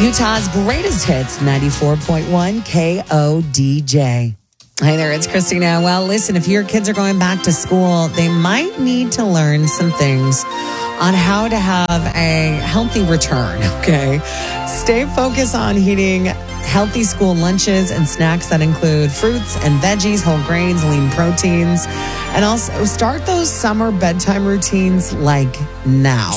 Utah's greatest hits, 94.1 KODJ. Hi there, it's Christina. Well, listen, if your kids are going back to school, they might need to learn some things on how to have a healthy return, okay? Stay focused on eating healthy school lunches and snacks that include fruits and veggies, whole grains, lean proteins, and also start those summer bedtime routines like now.